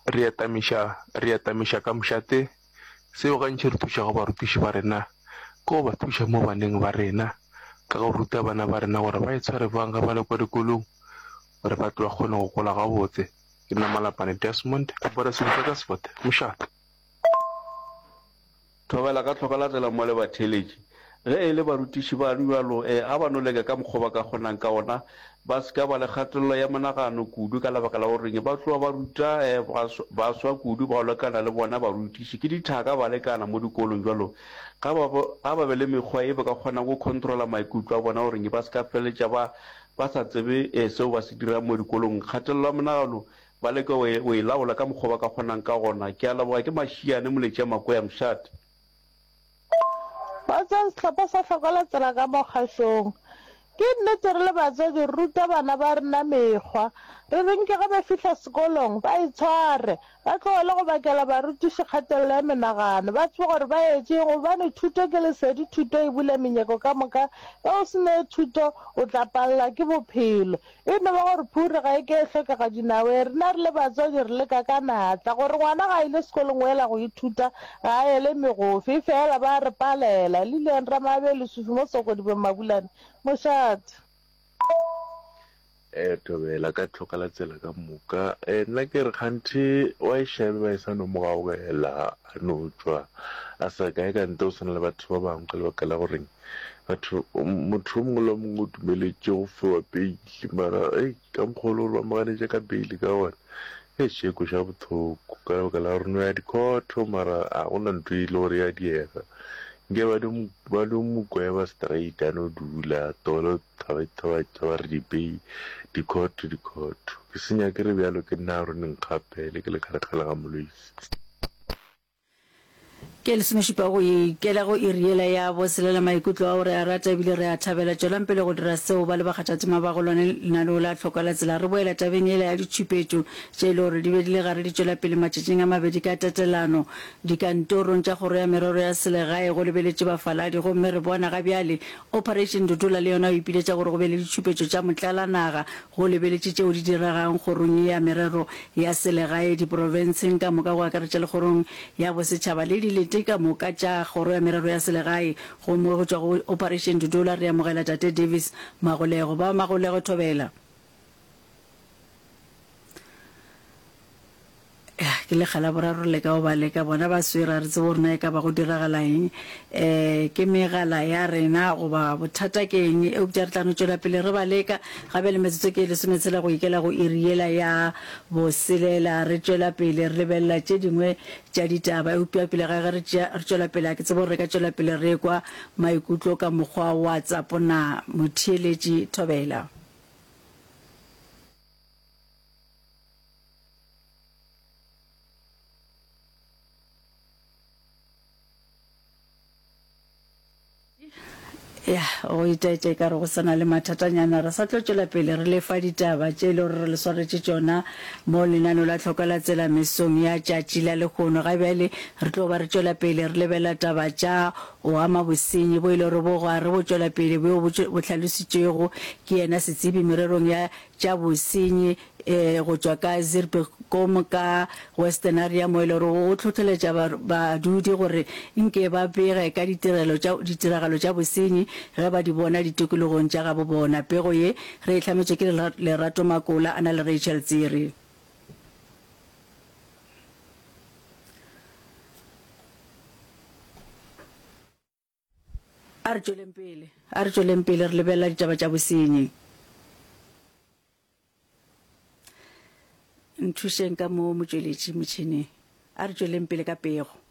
re etamiša ka mošate seo gantši re thuša go barutiši ba rena ko ba thuša mo baneng ba rena ka go ruta bana ba rena gore ba e tshware bang ga ba le kwa dikolong gore ba tlo kgone go gola gabotse. Ke nna Malapane Desmond ka bora Sebaka ka Sport mošate. Thobela ka tlhokalatela mo le batheletši ge e le barutiši ba jalo a ba no leka ka mokgwa ba ka kgonang ka ona ba ska ba le kgatelelo ya monagano kudu ka lebaka la gore ba tloa ba ruta ba swa kudu ba lekana le bona barutiši ke dithaka ba lekana mo dikolong jalo ga ba be le mekgwa e ba ka kgonang go controla maikutlo a bona gore ba ska feletša ba sa tsebe seo ba se dirang mo dikolong. Kgatelelo ya monagano ba leka o e laola ka mokgwa ba ka kgonang ka gona. Ke a leboga ke Mašiane Moletši ya Makoya mošate. Ba tsang setlhopha sa tlhokola tsela ka mo kgašong ke nnete re le batswadi ruta bana ba rena mekgwa re reng ke ga ba fitlha sekolong ba itshware ba tlogele go bakela barutiši kgatelelo ya menagano ba tsebe gore ba etseng gobane thuto ke lesedi thuto e bula menyako ka moka ba o sene thuto o tla palela ke bophelo e ne ba gore phuri ga e ke e tlhokega dinawe rena re le batswadi re leka ka natla gore ngwana ga ile sekolong o ela go ithuta ga a ele megofe e fela ba re palela le ileng ra mabe lesufi mo sokodibeng mabulane mošate. Thobela ka tlhokala tsela ka moka nna ke re kganthe wa e shebe ba e sa no mogaogela a no tswa a sa kae ka nte o sana le batho ba bangwe ka lebaka la goreng motho o mongwe le mongwe o dumeletse go fiwa beili mara ka mokgolo gore ba moganetse ka beili ka ona sheko sha bothoko ka lebaka la gore no ya dikhoto mara a gona ntho e le gore ya diega nke ba di mokoya ba straight a no dula tolo ba re dikhoto ke senya ke re bjalo ke nna gore nenkgapele ke le kgarakgala ga Moloisi. Ke le semešupa go ikela go iriela ya boselela maikutlo a gore a rata ebile re a thabela tswelang pele go dira seo ba le bakgatšatima ba go lwane lenaneo la tlhokola tsela re boela tabeng ele ya ditšhupetšo tše e le gore di be di le gare di tšwela pele matšatšing a mabedi ka tatelano dikantorong tša kgoro ya merero ya selegae go lebeletše bafaladi gomme re bona ga bjale Operation Dutola le yona o ipiletša gore go be le ditšhupetšo tša motlalanaga go lebeletše tšeo di diragang kgorong ya merero ya selegae diprofenseng ka moka go akaretša le kgorong ya bosetšhaba le dilete ka moka tša kgoro ya merero ya selegae gomme go tšwa go Operation Dutola re amogela Tate Davis Magolego ba Magolego Thobela. Ke le kgala boraro le ka o ba le ka bona ba swera re tsebo rena e ka ba go diragala eng ke megala ya rena goba bothata ke eng e o tša re tlano tšwela pele re ba leka gabe le metsotso ke lesometshela go ikela go iriela ya boselela re tšwela pele re lebelela tše dingwe tša ditaba e upea pele ga re tšwela pele a ke tsebo re ka tšwela pele re kwa maikutlo ka mokgwa wa tsapona motheeletši Thobela. ya o itaetša ka re go sana le mathatanyana re sa tlo tšwela pele re lefa ditaba tše le gore re le swaretše tšona mo lenaneo la tlhokola tsela mesong ya tšatši la lekgono ga bjale re tlo ba re tšwela pele re lebela taba tša o ama bosenyi bo e le gore bo gare bo tšwela pele bo tlhalositšego ke yena setsebi mererong ya tša bosenyi go tšwa ka Zirbekom ka Western area mo e le gore o tlhotlheletša badudi gore nke ba bege ka ditiragalo tša bosenyi ge ba di bona ditokologong tša gabo bona. Pego ye re e hlametšwe ke Lerato Makola a na le Rachel Tsiri. A re tšweleng pele re lebelela ditaba tša bosenyi. Nthušeng ka mo motšweletši motšhineng a re tšweleng pele ka pego.